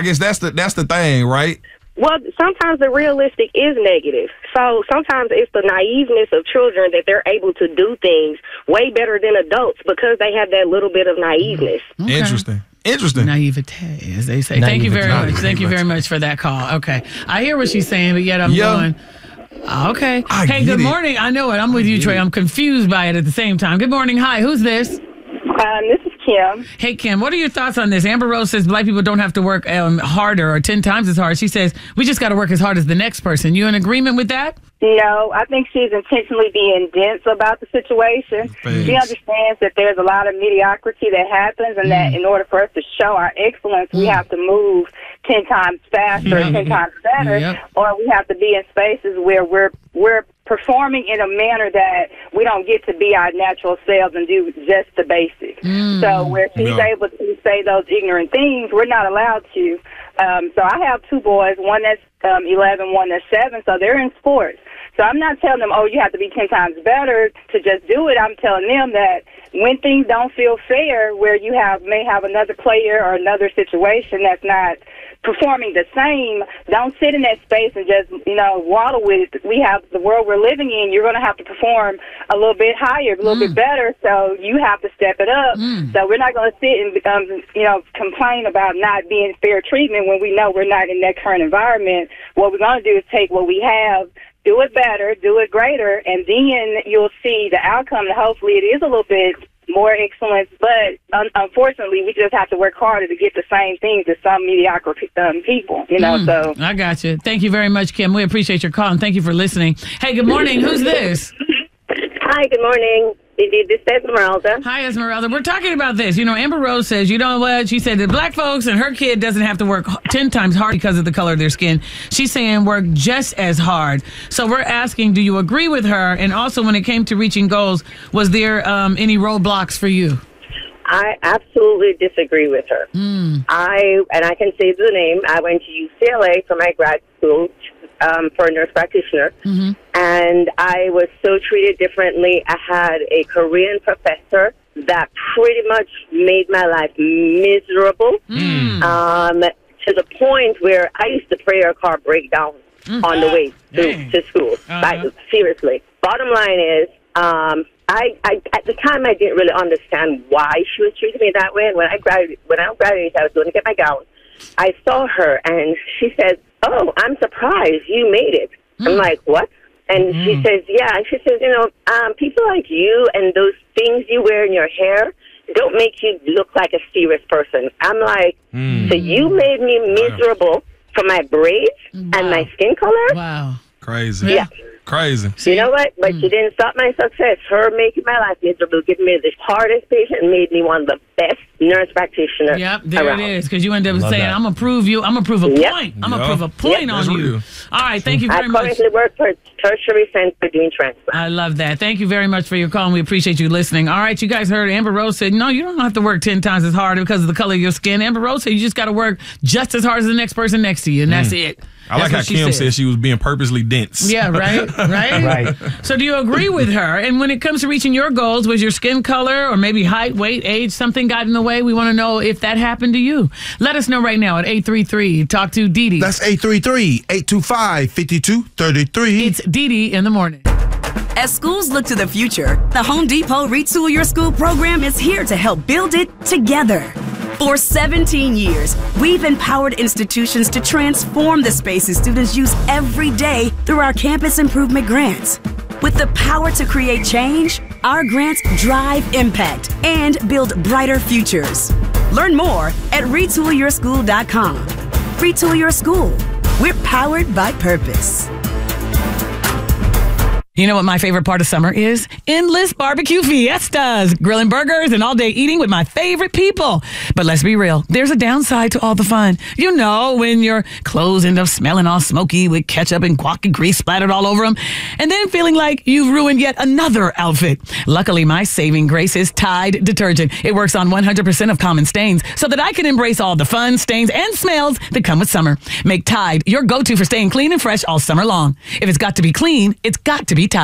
I guess that's the thing, right? Well, sometimes the realistic is negative. So sometimes it's the naiveness of children that they're able to do things way better than adults because they have that little bit of naiveness. Okay. Interesting. Naivete, as they say. Thank you very much. Thank you very much for that call. Okay. I hear what she's saying, but yet I'm going, okay. Hey, good morning. I know it. I'm with you, Trey. I'm confused by it at the same time. Good morning. Hi, who's this? This is Kim. Hey, Kim, what are your thoughts on this? Amber Rose says black people don't have to work harder or 10 times as hard. She says we just got to work as hard as the next person. You in agreement with that? No, I think she's intentionally being dense about the situation. Thanks. She understands that there's a lot of mediocrity that happens and that in order for us to show our excellence, we have to move 10 times faster, 10 times better, or we have to be in spaces where we're performing in a manner that we don't get to be our natural selves and do just the basics. So where she's able to say those ignorant things, we're not allowed to. So I have two boys, one that's 11, one that's 7, so they're in sports. So I'm not telling them, oh, you have to be 10 times better to just do it. I'm telling them that when things don't feel fair, where you may have another player or another situation that's not performing the same, don't sit in that space and just, waddle with it. We have the world we're living in. You're going to have to perform a little bit higher, a little bit better, so you have to step it up. So we're not going to sit and, complain about not being fair treatment when we know we're not in that current environment. What we're going to do is take what we have, do it better, do it greater, and then you'll see the outcome, and hopefully it is a little bit more excellence, but unfortunately, we just have to work harder to get the same things as some mediocre people, so. I got you. Thank you very much, Kim. We appreciate your call, and thank you for listening. Hey, good morning. Who's this? Hi, good morning. This is Esmeralda. Hi, Esmeralda. We're talking about this. Amber Rose says, you know what? She said that black folks and her kid doesn't have to work 10 times hard because of the color of their skin. She's saying work just as hard. So we're asking, do you agree with her? And also, when it came to reaching goals, was there any roadblocks for you? I absolutely disagree with her. I can say the name. I went to UCLA for my grad school for a nurse practitioner, and I was so treated differently. I had a Korean professor that pretty much made my life miserable to the point where I used to pray her car break down on the way to school. Seriously. Bottom line is, I at the time I didn't really understand why she was treating me that way. And when I graduated, I was going to get my gown. I saw her, and she said, "Oh, I'm surprised you made it." I'm like, "What?" And she says, "Yeah." And she says, people like you and those things you wear in your hair don't make you look like a serious person. I'm like, so you made me miserable for my braids and my skin color? Wow. Crazy. Yeah. Crazy. You know what? But she didn't stop my success. Her making my life miserable, giving me the hardest patient, made me one of the best nurse practitioners. Yep, there around. it is. Because you ended up saying, I'm going to prove you. I'm going to prove a point. I'm going to prove a point on you. Real. All right, thank you very much. I currently work for tertiary center doing transplant. I love that. Thank you very much for your call, and we appreciate you listening. All right, you guys heard Amber Rose said, no, you don't have to work 10 times as hard because of the color of your skin. Amber Rose said you just got to work just as hard as the next person next to you, and that's it. I like how Kim said she was being purposely dense. Yeah, right? Right. So do you agree with her? And when it comes to reaching your goals, was your skin color or maybe height, weight, age, something got in the way? We want to know if that happened to you. Let us know right now at 833. Talk to Dee Dee. That's 833-825-5233. It's Dee Dee in the morning. As schools look to the future, the Home Depot Retool Your School program is here to help build it together. For 17 years, we've empowered institutions to transform the spaces students use every day through our campus improvement grants. With the power to create change, our grants drive impact and build brighter futures. Learn more at retoolyourschool.com. Retool Your School. We're powered by purpose. You know what my favorite part of summer is? Endless barbecue fiestas, grilling burgers and all day eating with my favorite people. But let's be real, there's a downside to all the fun. You know, when your clothes end up smelling all smoky with ketchup and guac and grease splattered all over them, and then feeling like you've ruined yet another outfit. Luckily, my saving grace is Tide detergent. It works on 100% of common stains so that I can embrace all the fun, stains, and smells that come with summer. Make Tide your go-to for staying clean and fresh all summer long. If it's got to be clean, it's got to be Tide.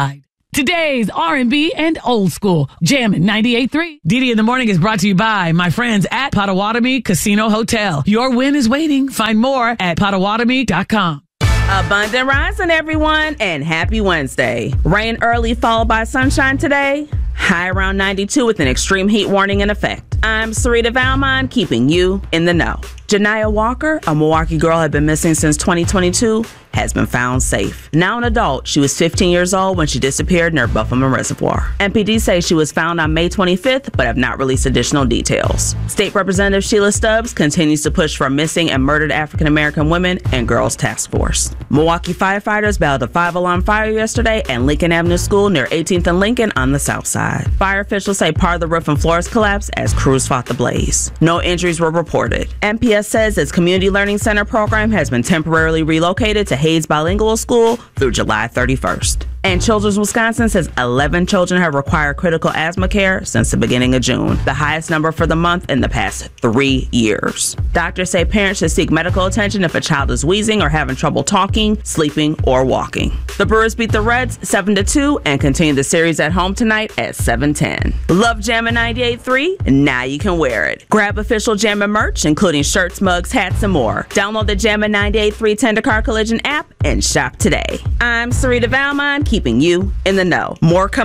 Today's R&B and old school. Jammin' 98.3. Didi in the Morning is brought to you by my friends at Potawatomi Casino Hotel. Your win is waiting. Find more at Potawatomi.com. Abundant rising, everyone, and happy Wednesday. Rain early followed by sunshine today. High around 92 with an extreme heat warning in effect. I'm Sarita Valmont, keeping you in the know. Janiyah Walker, a Milwaukee girl had been missing since 2022, has been found safe. Now an adult, she was 15 years old when she disappeared near Buffalo Reservoir. MPD say she was found on May 25th, but have not released additional details. State Representative Sheila Stubbs continues to push for missing and murdered African-American women and girls task force. Milwaukee firefighters battled a 5-alarm fire yesterday at Lincoln Avenue School near 18th and Lincoln on the south side. Fire officials say part of the roof and floors collapsed as crews fought the blaze. No injuries were reported. MPS says its Community Learning Center program has been temporarily relocated to Hayes Bilingual School through July 31st. And Children's Wisconsin says 11 children have required critical asthma care since the beginning of June, the highest number for the month in the past 3 years. Doctors say parents should seek medical attention if a child is wheezing or having trouble talking, sleeping, or walking. The Brewers beat the Reds 7-2 and continue the series at home tonight at 7:10. Love Jammin' 98.3? Now you can wear it. Grab official Jammin' merch, including shirts, mugs, hats, and more. Download the Jammin' 98.3 Tendercar Collision app and shop today. I'm Sarita Valmont, keeping you in the know. More coming